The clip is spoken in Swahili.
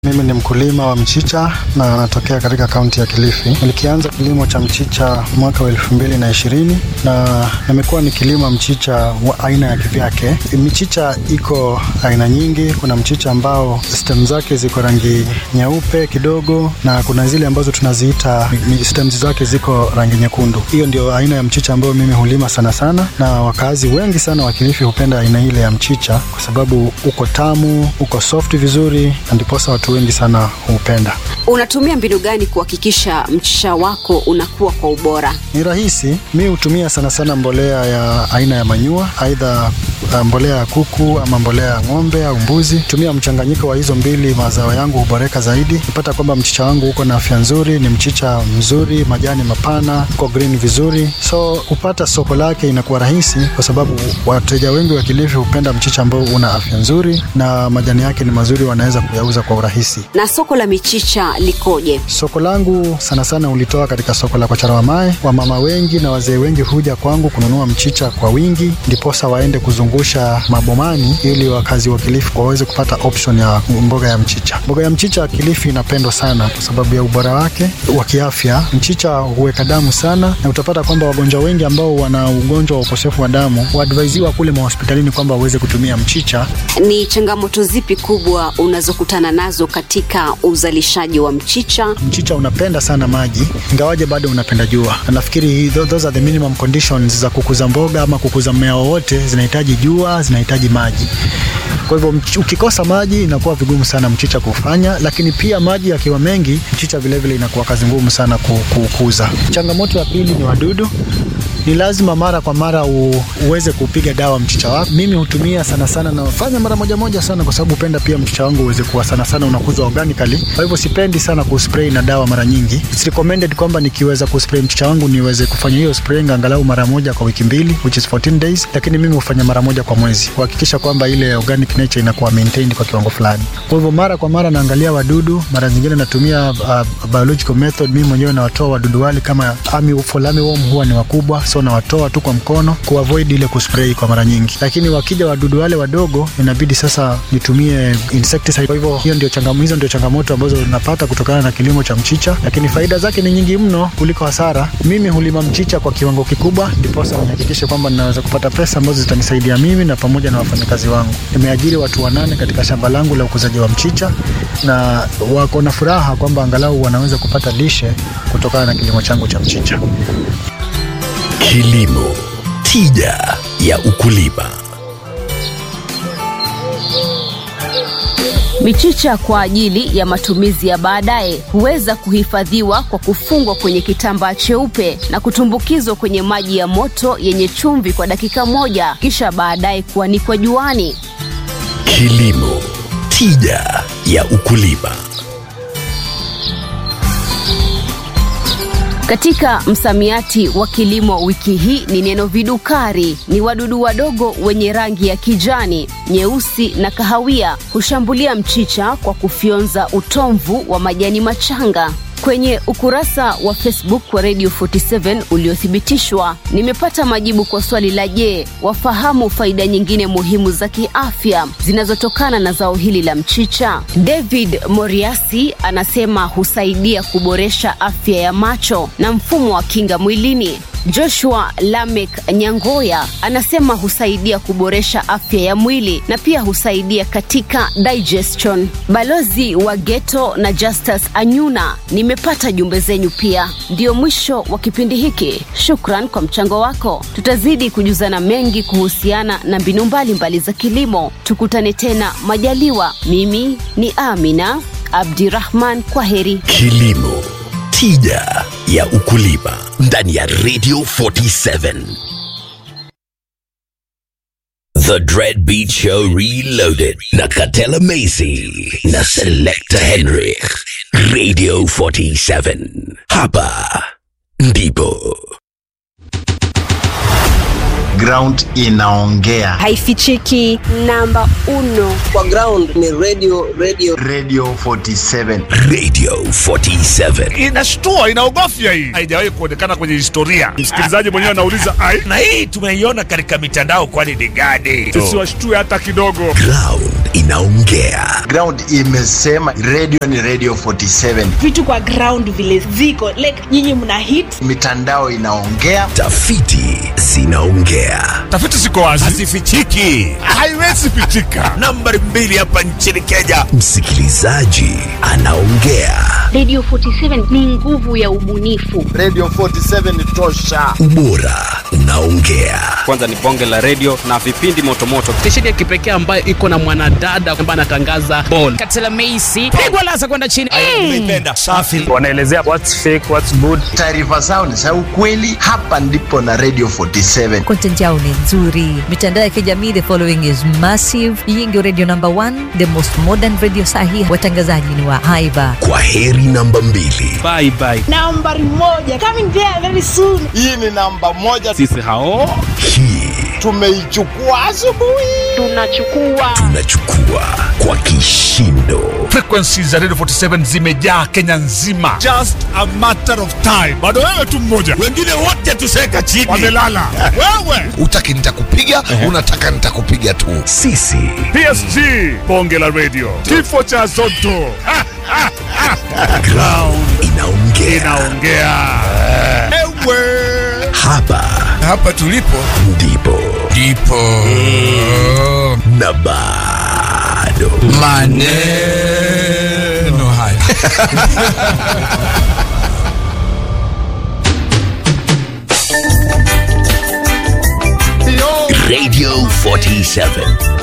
Mimi ni mkulima wa mchicha na natokea katika kaunti ya Kilifi. Nilikianza kilimo cha mchicha mwaka wa 2020 na nimekuwa nikilima mchicha wa aina ya kivyake. Mchicha iko aina nyingi. Kuna mchicha ambao stem zake ziko rangi nyeupe kidogo na kuna zile ambazo tunaziita stems zake ziko rangi nyekundu. Hiyo ndio aina ya mchicha ambayo mimi hulima sana sana, na wakazi wengi sana wa Kilifi hupenda aina ile ya mchicha kwa sababu uko tamu, uko soft vizuri, na ndiposa watu wengi sana hupenda. Unatumia mbinu gani kuhakikisha mchicha wako unakuwa kwa ubora? Ni rahisi. Mimi hutumia sana sana mbolea ya aina ya manyua, aidha mbolea ya kuku ama mbolea ya ng'ombe au mbuzi. Tumia mchanganyiko wa hizo mbili, mazao yangu huboreka zaidi. Napata kwamba mchicha wangu uko na afya nzuri, ni mchicha mzuri, majani mapana, uko green vizuri. So kupata soko lake inakuwa rahisi kwa sababu wateja wengi wa Kilifi hupenda mchicha ambao una afya nzuri na majani yake ni mazuri, wanaweza kuyauza kwa urahisi. Na soko la michicha likoje? Soko langu sana sana ulitoa katika soko la Kocharawamai. Wamama wengi na wazee wengi huja kwangu kununua mchicha kwa wingi, ndiposa waende kuzungusha mabomani ili wakazi wa Kilifi waweze kupata option ya mboga ya mchicha. Mboga ya mchicha Kilifi inapendwa sana kwa sababu ya ubora wake wa kiafya. Mchicha huweka damu sana, na utapata kwamba wagonjwa wengi ambao wana ugonjwa wa ukosefu wa damu waadvaisiwa kule hospitalini kwamba waweze kutumia mchicha. Ni changamoto zipi kubwa unazokutana nazo katika uzalishaji wa mchicha? Mchicha unapenda sana maji, ingawaje bado unapenda jua. Na nafikiri those are the minimum conditions za kukuza mboga ama kukuza mmea wowote. Zinahitaji jua, zinahitaji maji. Kwa hivyo ukikosa maji inakuwa vigumu sana mchicha kufanya, lakini pia maji yakiwa mengi mchicha vile vile inakuwa kazi ngumu sana kukuza. Changamoto ya pili ni wadudu. Ni lazima mara kwa mara uweze kupiga dawa mchicha wako. Mimi hutumia sana sana na nafanya mara moja sana kwa sababu upenda pia mchicha wangu uweze kuwa sana sana unakuzwa organically. Kwa hivyo sipendi sana kuspray na dawa mara nyingi. It's recommended kwamba nikiweza kuspray mchicha wangu niweze kufanya hiyo spraying angalau mara moja kwa wiki mbili, which is 14 days, lakini mimi hufanya mara moja kwa mwezi kuhakikisha kwamba ile organic nature inakuwa maintained kwa kiwango fulani. Kwa hivyo mara kwa mara naangalia wadudu, mara nyingine natumia biological method. Mimi mwenyewe nawatoa wadudu wale kama armyworm huwa ni wakubwa, so nawatoa tu kwa mkono kuavoid ile kuspray kwa mara nyingi. Lakini wakija wadudu wale wadogo inabidi sasa nitumie insecticide. Kwa hivyo hizo ndio changamoto ambazo napata kutokana na kilimo cha mchicha, lakini faida zake ni nyingi mno kuliko hasara. Mimi hulima mchicha kwa kiwango kikubwa ndiposa nihakikishe kwamba ninaweza kupata pesa ambazo zitanisaidia mimi na pamoja na wafanyakazi wangu. Nimeajiri watu 8 katika shamba langu la ukuzaji wa mchicha na wako na furaha kwamba angalau wanaweza kupata lishe kutokana na kilimo changu cha mchicha. Kilimo, tija ya ukulima. Michicha kwa ajili ya matumizi ya baadaye huweza kuhifadhiwa kwa kufungwa kwenye kitambaa cheupe na kutumbukizwa kwenye maji ya moto yenye chumvi kwa dakika 1, kisha baadaye kuanikwa juani. Kilimo, tija ya ukulima. Katika msamiati wa kilimo wiki hii ni neno vidukari. Ni wadudu wadogo wenye rangi ya kijani, nyeusi na kahawia. Hushambulia mchicha kwa kufyonza utomvu wa majani machanga. Kwenye ukurasa wa Facebook wa Radio 47 uliothibitishwa, nimepata majibu kwa swali la je, wafahamu faida nyingine muhimu za kiafya zinazotokana na zao hili la mchicha? David Moriasi anasema husaidia kuboresha afya ya macho na mfumo wa kinga mwilini. Joshua Lamek Nyangoya anasema husaidia kuboresha afya ya mwili na pia husaidia katika digestion. Balozi wa Geto na Justus Anyuna, nimepata jumbe zenyu pia. Ndio mwisho wa kipindi hiki. Shukran kwa mchango wako. Tutazidi kujuzana mengi kuhusiana na mbinu mbalimbali za kilimo. Tukutane tena majaliwa. Mimi ni Amina Abdirahman, kwaheri. Kilimo, tija ya ukulima ndani ya Radio 47. The Dread Beat Show Reloaded na Katela Macy na Selector Henrik. Radio 47. Hapa ndipo ground inaongea, haifichiki. Namba 1 kwa ground ni radio 47. Radio 47 inashtua, inaogofya. Hii haijawahi kuonekana kwenye historia. Msikilizaji mwenyewe anauliza ai, na hii tumeiona katika mitandao, kwani ni gani? Sisi washtue hata kidogo. Ground inaongea. Ground imesema radio ni Radio 47. Vitu kwa ground vile ziko like nyinyi mna hit, mitandao inaongea, Tafiti zinaongea. Tafiti ziko wazi, hazifichiki, haiwezi fichika. Nambari 2 hapa nchini Kenya, msikilizaji anaongea. Radio 47 ni nguvu ya ubunifu. Radio 47 ni tosha. Ubora unaongea. Kwanza ni bonge la radio na vipindi motomoto. Stesheni ya kipekee ambayo iko na mwanadada ambaye anatangaza ball. Katela Macy, pigwa lasa kwenda chini. Naipenda. Safi. Wanaelezea what's fake, what's good. Taarifa zao ni za ukweli. Hapa ndipo na Radio 47. Content yao ni nzuri. Mitandao ya kijamii, the following is massive. Hii ndio radio number 1, the most modern radio sahi. Watangazaji ni wa haiba. Kwa heri namba 2. Bye bye. nambari 1 coming there very soon. Hii ni namba 1. Sisi hao Hii tumeichukua asubuhi. tunachukua kwa kishindo. Frequencies za Radio 47 zimejaa Kenya nzima. Just a matter of time. Bado wewe tu mmoja, Wengine wote tuseka chini, wamelala. Wewe utaki nitakupiga, unataka nitakupiga tu. Sisi PSG, bonge la radio, kifo cha Zotto. ground inaongea. Ewe. Hapa tulipo ndipo na bado maneno haya. Radio 47